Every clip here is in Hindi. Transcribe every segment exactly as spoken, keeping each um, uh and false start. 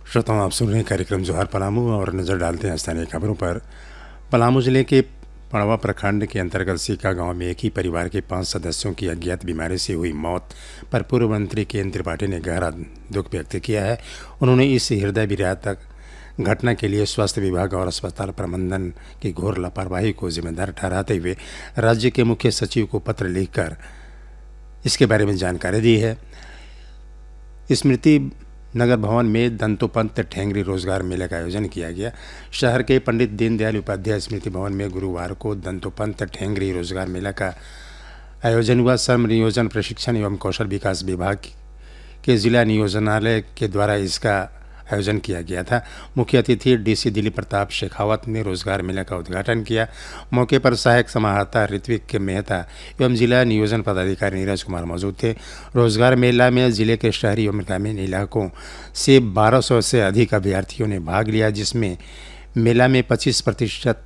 श्रोताओं, आप सुन रहे हैं कार्यक्रम जोहार पलामू और नज़र डालते हैं स्थानीय खबरों पर। पलामू जिले के पड़वा प्रखंड के अंतर्गत सीका गांव में एक ही परिवार के पांच सदस्यों की अज्ञात बीमारी से हुई मौत पर पूर्व मंत्री के एन त्रिपाठी ने गहरा दुख व्यक्त किया है। उन्होंने इस हृदय विदारक घटना के लिए स्वास्थ्य विभाग और अस्पताल प्रबंधन की घोर लापरवाही को जिम्मेदार ठहराते हुए राज्य के मुख्य सचिव को पत्र लिखकर इसके बारे में जानकारी दी है। स्मृति नगर भवन में दंतोपंत ठेंगरी रोजगार मेले का आयोजन किया गया। शहर के पंडित दीनदयाल उपाध्याय स्मृति भवन में गुरुवार को दंतोपंत ठेंगरी रोजगार मेला का आयोजन हुआ। श्रम नियोजन प्रशिक्षण एवं कौशल विकास विभाग के जिला नियोजनालय के द्वारा इसका आयोजन किया गया था। मुख्य अतिथि डीसी दिलीप प्रताप शेखावत ने रोजगार मेला का उद्घाटन किया। मौके पर सहायक समाहर्ता ऋत्विक मेहता एवं जिला नियोजन पदाधिकारी नीरज कुमार मौजूद थे। रोजगार मेला में जिले के शहरी एवं ग्रामीण इलाकों से बारह सौ से अधिक अभ्यर्थियों ने भाग लिया, जिसमें मेला में पच्चीस प्रतिशत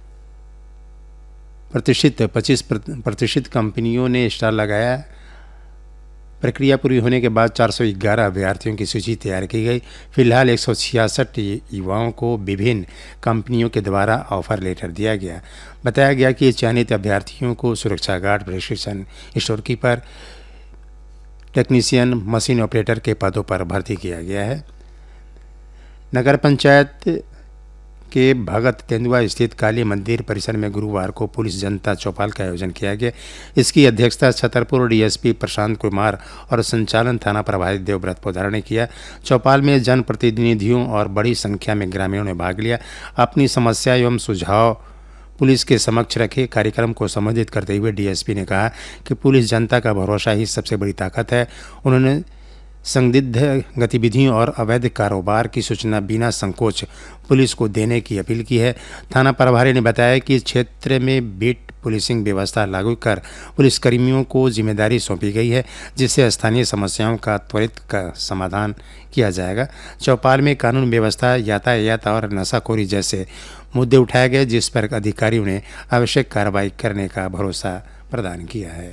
प्रतिष्ठित पच्चीस प्रतिष्ठित कंपनियों ने स्टॉल लगाया। प्रक्रिया पूरी होने के बाद चार सौ ग्यारह अभ्यर्थियों की सूची तैयार की गई। फिलहाल एक सौ छियासठ युवाओं को विभिन्न कंपनियों के द्वारा ऑफर लेटर दिया गया। बताया गया कि चयनित अभ्यर्थियों को सुरक्षा गार्ड, प्रशिक्षण, store keeper, technician, machine operator के पदों पर भर्ती किया गया है। नगर पंचायत के भगत तेंदुआ स्थित काली मंदिर परिसर में गुरुवार को पुलिस जनता चौपाल का आयोजन किया गया। इसकी अध्यक्षता छतरपुर डीएसपी प्रशांत कुमार और संचालन थाना प्रभारी देवव्रत पोदार ने किया। चौपाल में जनप्रतिनिधियों और बड़ी संख्या में ग्रामीणों ने भाग लिया। अपनी समस्या एवं सुझाव पुलिस के समक्ष रखे। कार्यक्रम को संबोधित करते हुए डीएसपी ने कहा कि पुलिस जनता का भरोसा ही सबसे बड़ी ताकत है। उन्होंने संदिग्ध गतिविधियों और अवैध कारोबार की सूचना बिना संकोच पुलिस को देने की अपील की है। थाना प्रभारी ने बताया कि क्षेत्र में बीट पुलिसिंग व्यवस्था लागू कर पुलिसकर्मियों को जिम्मेदारी सौंपी गई है, जिससे स्थानीय समस्याओं का त्वरित का समाधान किया जाएगा। चौपाल में कानून व्यवस्था, यातायात और नशाखोरी जैसे मुद्दे उठाए गए, जिस पर अधिकारियों ने आवश्यक कार्रवाई करने का भरोसा प्रदान किया है।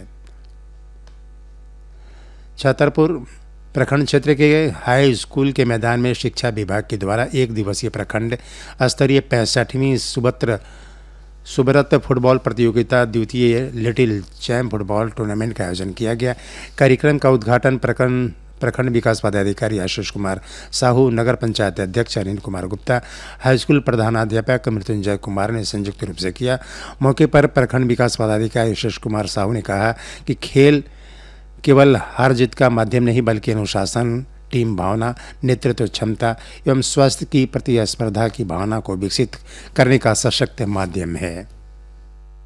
छतरपुर प्रखंड क्षेत्र के हाई स्कूल के मैदान में शिक्षा विभाग के द्वारा एक दिवसीय प्रखंड स्तरीय पैंसठवीं सुबत्र सुब्रत फुटबॉल प्रतियोगिता द्वितीय लिटिल चैम्प फुटबॉल टूर्नामेंट का आयोजन किया गया। कार्यक्रम का उद्घाटन प्रखंड प्रखंड विकास पदाधिकारी आशीष कुमार साहू, नगर पंचायत अध्यक्ष अनिल कुमार गुप्ता, हाईस्कूल प्रधानाध्यापक मृत्युंजय कुमार ने संयुक्त रूप से किया। मौके पर प्रखंड विकास पदाधिकारी आशीष कुमार साहू ने कहा कि खेल केवल हार जीत का माध्यम नहीं, बल्कि अनुशासन, टीम भावना, नेतृत्व क्षमता एवं स्वास्थ्य की प्रतिस्पर्धा की भावना को विकसित करने का सशक्त माध्यम है।